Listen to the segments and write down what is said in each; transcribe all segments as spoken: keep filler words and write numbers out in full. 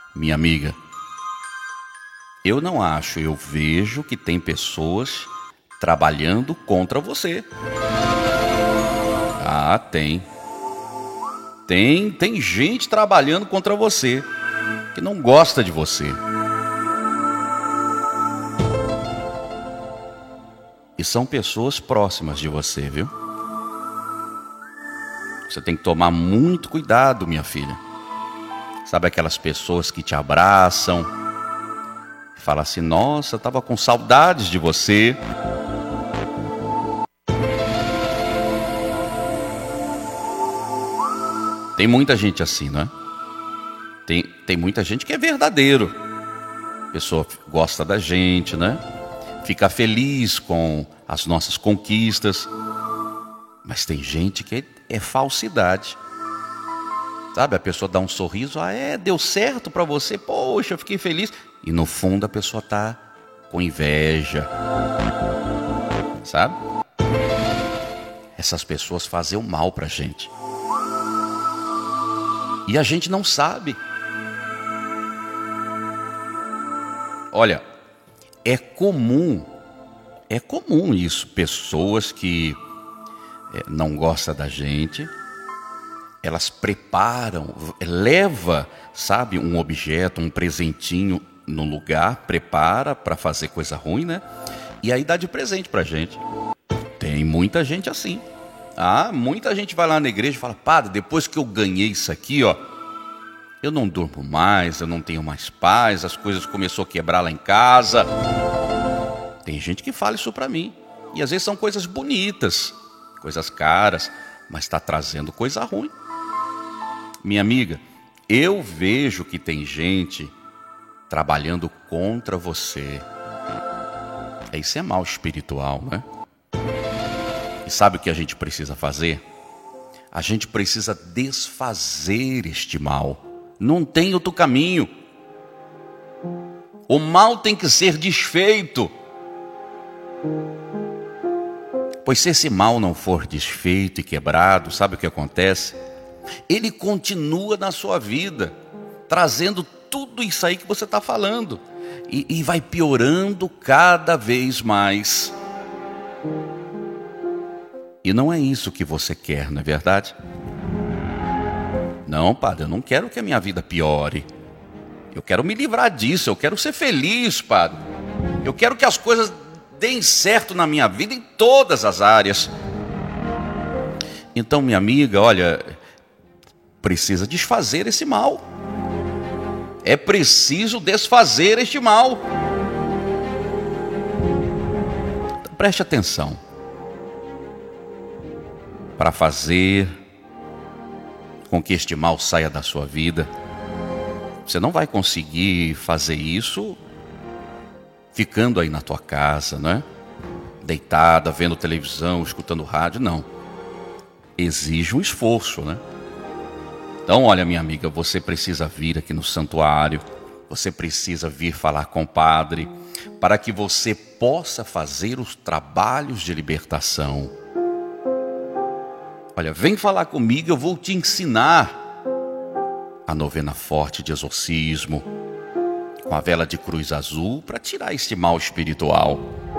Minha amiga, eu não acho, eu vejo que tem pessoas trabalhando contra você. Ah, tem. Tem, tem gente trabalhando contra você, que não gosta de você. E são pessoas próximas de você, viu? Você tem que tomar muito cuidado, minha filha. Sabe aquelas pessoas que te abraçam e falam assim: nossa, eu estava com saudades de você. Tem muita gente assim, não é? Tem, tem muita gente que é verdadeiro. A pessoa gosta da gente, né? Fica feliz com as nossas conquistas. Mas tem gente que é, é falsidade. Sabe, a pessoa dá um sorriso, ah, é, deu certo pra você, poxa, eu fiquei feliz. E no fundo a pessoa tá com inveja. Sabe? Essas pessoas fazem o mal pra gente. E a gente não sabe. Olha, é comum, é comum isso, pessoas que é, não gostam da gente, elas preparam, leva, sabe, um objeto, um presentinho no lugar, prepara para fazer coisa ruim, né? E aí dá de presente pra gente. Tem muita gente assim. Ah, muita gente vai lá na igreja e fala: padre, depois que eu ganhei isso aqui, ó, eu não durmo mais, eu não tenho mais paz, as coisas começou a quebrar lá em casa. Tem gente que fala isso pra mim. E às vezes são coisas bonitas, coisas caras, mas está trazendo coisa ruim. Minha amiga, eu vejo que tem gente trabalhando contra você. Isso é mal espiritual, né? E sabe o que a gente precisa fazer? A gente precisa desfazer este mal. Não tem outro caminho. O mal tem que ser desfeito. Pois se esse mal não for desfeito e quebrado, sabe o que acontece? Ele continua na sua vida, trazendo tudo isso aí que você está falando. E, e vai piorando cada vez mais. E não é isso que você quer, não é verdade? Não, padre, eu não quero que a minha vida piore. Eu quero me livrar disso, eu quero ser feliz, padre. Eu quero que as coisas deem certo na minha vida em todas as áreas. Então, minha amiga, olha, precisa desfazer esse mal. É preciso desfazer este mal. Então, preste atenção. Para fazer com que este mal saia da sua vida, você não vai conseguir fazer isso ficando aí na tua casa, né? Deitada, vendo televisão, escutando rádio, não. Exige um esforço, né? Então, olha, minha amiga, você precisa vir aqui no santuário, você precisa vir falar com o padre, para que você possa fazer os trabalhos de libertação. Olha, vem falar comigo, eu vou te ensinar a novena forte de exorcismo, com a vela de cruz azul, para tirar este mal espiritual.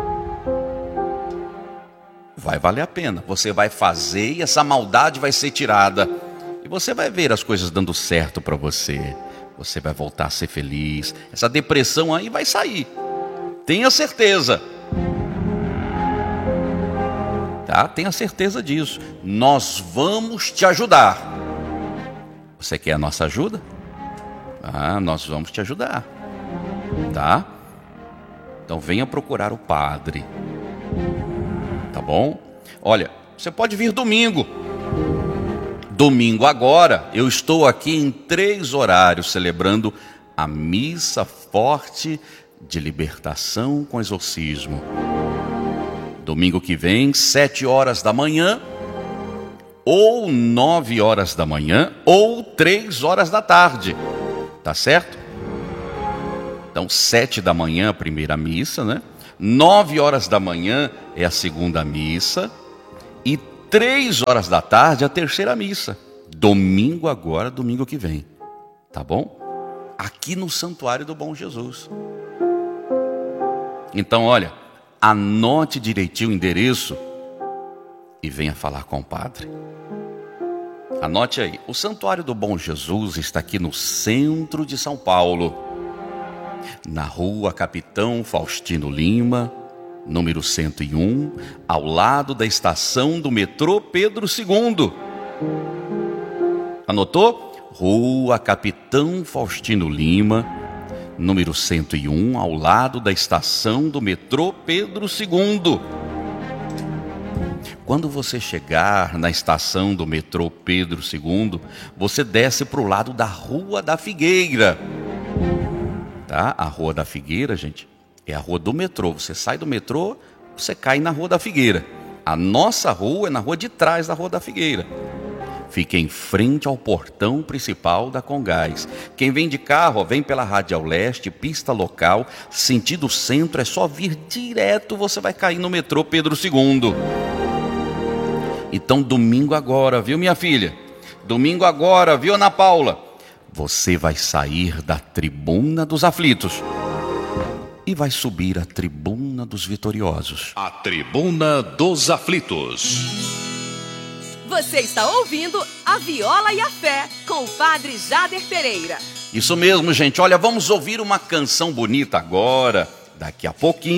Vai valer a pena, você vai fazer e essa maldade vai ser tirada. E você vai ver as coisas dando certo para você. Você vai voltar a ser feliz. Essa depressão aí vai sair. Tenha certeza. Tá? Tenha certeza disso. Nós vamos te ajudar. Você quer a nossa ajuda? Ah, nós vamos te ajudar. Tá? Então venha procurar o padre. Tá bom? Olha, você pode vir domingo. Domingo agora, eu estou aqui em três horários celebrando a missa forte de libertação com exorcismo. Domingo que vem, sete horas da manhã, ou nove horas da manhã, ou três horas da tarde. Tá certo? Então, sete da manhã a primeira missa, né? Nove horas da manhã é a segunda missa. E três horas da tarde a terceira missa. Domingo agora, domingo que vem. Tá bom? aqui no Santuário do Bom Jesus. Então, olha, anote direitinho o endereço e venha falar com o padre. Anote aí, o Santuário do Bom Jesus está aqui no centro de São Paulo, na rua Capitão Faustino Lima, número cento e um, ao lado da estação do metrô Pedro segundo. Anotou? Rua Capitão Faustino Lima, número cento e um, ao lado da estação do metrô Pedro segundo. Quando você chegar na estação do metrô Pedro segundo, você desce para o lado da Rua da Figueira. Tá? A Rua da Figueira, gente, é a rua do metrô. Você sai do metrô, você cai na Rua da Figueira. A nossa rua é na rua de trás da Rua da Figueira. Fica em frente ao portão principal da Congás. Quem vem de carro, ó, vem pela Radial Leste, pista local, sentido centro, é só vir direto, você vai cair no metrô Pedro segundo. Então, domingo agora, viu, minha filha? Domingo agora, viu, Ana Paula? Você vai sair da tribuna dos aflitos e vai subir à tribuna dos vitoriosos. A tribuna dos aflitos. Você está ouvindo A Viola e a Fé, com o padre Jader Pereira. Isso mesmo, gente. Olha, vamos ouvir uma canção bonita agora, daqui a pouquinho.